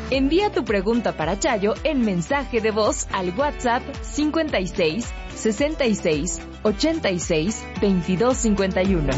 Envía tu pregunta para Chayo en mensaje de voz al WhatsApp 56 66 86 22 51.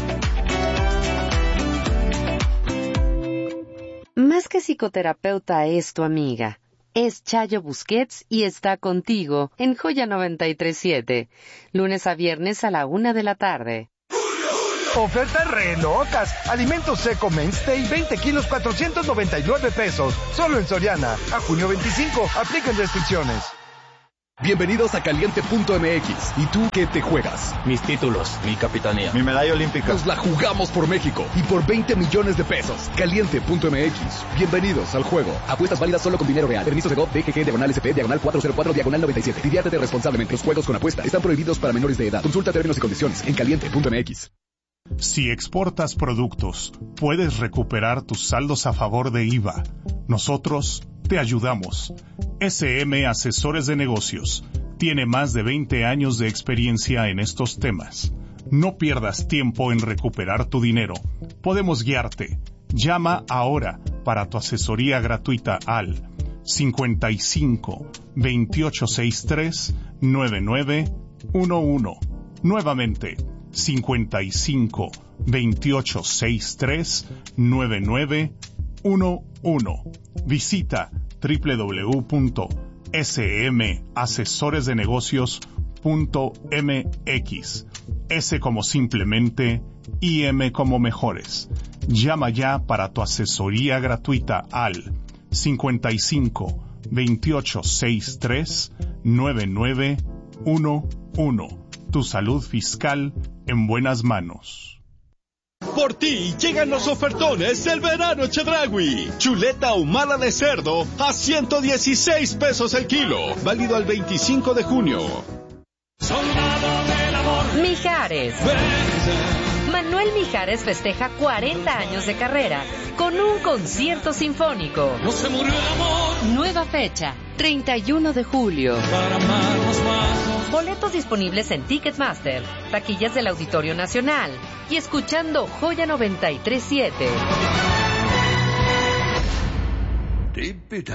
Más que psicoterapeuta es tu amiga. Es Chayo Busquets y está contigo en Joya 93.7, lunes a viernes a la 1 de la tarde. Ofertas re locas. Alimentos seco Mainstay 20 kilos 499 pesos. Solo en Soriana. A junio 25. Aplican restricciones. Bienvenidos a Caliente.mx. ¿Y tú qué te juegas? Mis títulos, mi capitanía, mi medalla olímpica. Nos la jugamos por México y por 20 millones de pesos. Caliente.mx. Bienvenidos al juego. Apuestas válidas solo con dinero real. Permiso de GOV, DGG, /SP, /404, /97. Diviértete responsablemente. Los juegos con apuesta están prohibidos para menores de edad. Consulta términos y condiciones en Caliente.mx. Si exportas productos, puedes recuperar tus saldos a favor de IVA. Nosotros te ayudamos. SM Asesores de Negocios tiene más de 20 años de experiencia en estos temas. No pierdas tiempo en recuperar tu dinero. Podemos guiarte. Llama ahora para tu asesoría gratuita al 55 2863 9911. Nuevamente, 55 2863 9911. Visita www.smasesoresdenegocios.mx. S como simplemente y M como mejores. Llama ya para tu asesoría gratuita al 55 2863 9911. Tu salud fiscal en buenas manos. Por ti llegan los ofertones del verano Chedraui. Chuleta ahumada de cerdo a 116 pesos el kilo. Válido al 25 de junio. Soldado del amor. Mijares. Manuel Mijares festeja 40 años de carrera con un concierto sinfónico. No se murió el amor. Nueva fecha, 31 de julio. Para amarnos más. Boletos disponibles en Ticketmaster, taquillas del Auditorio Nacional y escuchando Joya 93.7.